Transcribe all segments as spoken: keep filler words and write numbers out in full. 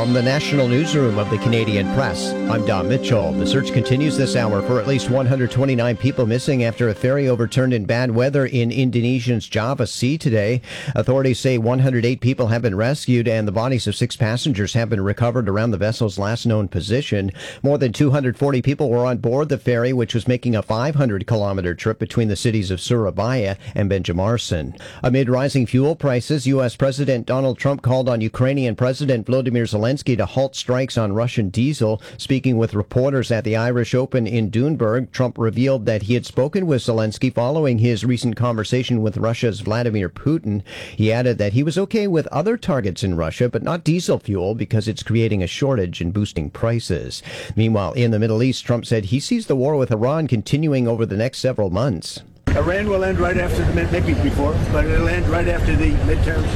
From the National Newsroom of the Canadian Press, I'm Don Mitchell. The search continues this hour for at least one hundred twenty-nine people missing after a ferry overturned in bad weather in Indonesia's Java Sea today. Authorities say one hundred eight people have been rescued and the bodies of six passengers have been recovered around the vessel's last known position. More than two hundred forty people were on board the ferry, which was making a five hundred kilometer trip between the cities of Surabaya and Banjarmasin. Amid rising fuel prices, U S. President Donald Trump called on Ukrainian President Volodymyr Zelensky to halt strikes on Russian diesel. Speaking with reporters at the Irish Open in Dunberg, Trump revealed that he had spoken with Zelensky following his recent conversation with Russia's Vladimir Putin. He added that he was okay with other targets in Russia, but not diesel fuel because it's creating a shortage and boosting prices. Meanwhile, in the Middle East, Trump said he sees the war with Iran continuing over the next several months. Iran will end right after the mid, maybe before, but it'll end right after the midterms.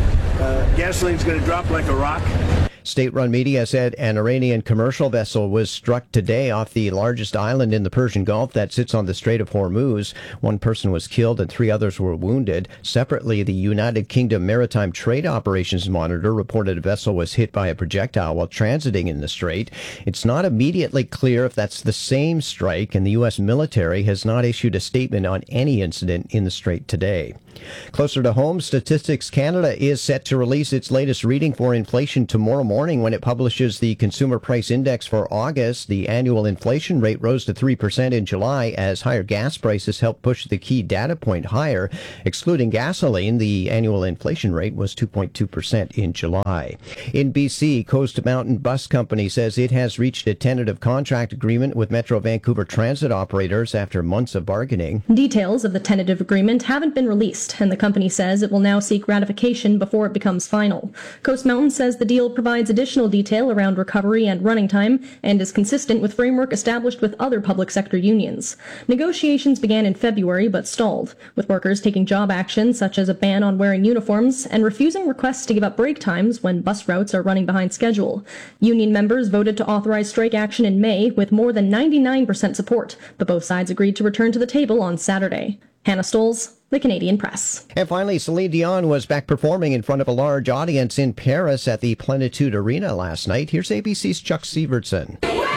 Uh, gasoline's going to drop like a rock. State-run media said an Iranian commercial vessel was struck today off the largest island in the Persian Gulf that sits on the Strait of Hormuz. One person was killed and three others were wounded. Separately, the United Kingdom Maritime Trade Operations Monitor reported a vessel was hit by a projectile while transiting in the strait. It's not immediately clear if that's the same strike, and the U S military has not issued a statement on any incident in the strait today. Closer to home, Statistics Canada is set to release its latest reading for inflation tomorrow morning when it publishes the Consumer Price Index for August. The annual inflation rate rose to three percent in July as higher gas prices helped push the key data point higher. Excluding gasoline, the annual inflation rate was two point two percent in July. In B C, Coast Mountain Bus Company says it has reached a tentative contract agreement with Metro Vancouver Transit operators after months of bargaining. Details of the tentative agreement haven't been released, and the company says it will now seek ratification before it becomes final. Coast Mountain says the deal provides additional detail around recovery and running time and is consistent with framework established with other public sector unions. Negotiations began in February but stalled, with workers taking job action such as a ban on wearing uniforms and refusing requests to give up break times when bus routes are running behind schedule. Union members voted to authorize strike action in May with more than ninety-nine percent support, but both sides agreed to return to the table on Saturday. Hannah Stolz, The Canadian Press. And finally, Celine Dion was back performing in front of a large audience in Paris at the Plenitude Arena last night. Here's A B C's Chuck Sievertson.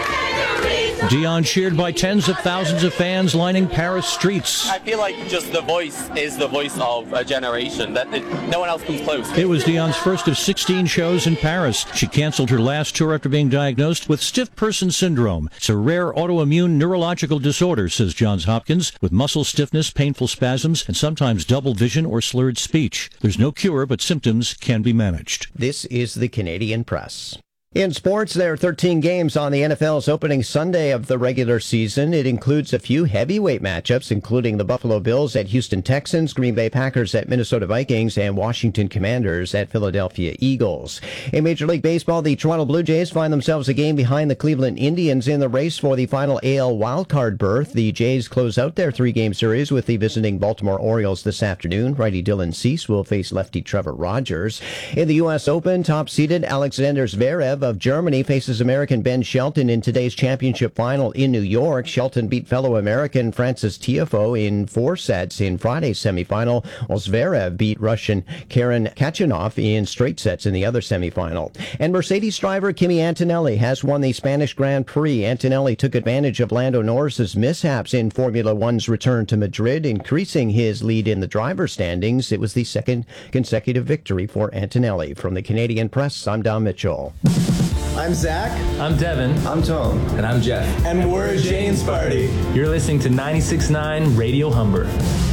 Dion cheered by tens of thousands of fans lining Paris streets. I feel like just the voice is the voice of a generation, that it, no one else comes close. It was Dion's first of sixteen shows in Paris. She canceled her last tour after being diagnosed with stiff person syndrome. It's a rare autoimmune neurological disorder, says Johns Hopkins, with muscle stiffness, painful spasms, and sometimes double vision or slurred speech. There's no cure, but symptoms can be managed. This is the Canadian Press. In sports, there are thirteen games on the N F L's opening Sunday of the regular season. It includes a few heavyweight matchups, including the Buffalo Bills at Houston Texans, Green Bay Packers at Minnesota Vikings, and Washington Commanders at Philadelphia Eagles. In Major League Baseball, the Toronto Blue Jays find themselves a game behind the Cleveland Indians in the race for the final A L wildcard berth. The Jays close out their three-game series with the visiting Baltimore Orioles this afternoon. Righty Dylan Cease will face lefty Trevor Rogers. In the U S Open, top-seeded Alexander Zverev of Germany faces American Ben Shelton in today's championship final in New York. Shelton beat fellow American Francis Tiafoe in four sets in Friday's semifinal, while Zverev beat Russian Karen Khachanov in straight sets in the other semifinal. And Mercedes driver Kimi Antonelli has won the Spanish Grand Prix. Antonelli took advantage of Lando Norris's mishaps in Formula One's return to Madrid, increasing his lead in the driver's standings. It was the second consecutive victory for Antonelli. From the Canadian Press, I'm Don Mitchell. I'm Zach. I'm Devin. I'm Tom. And I'm Jeff. And we're Jane's Party. You're listening to ninety-six point nine Radio Humber.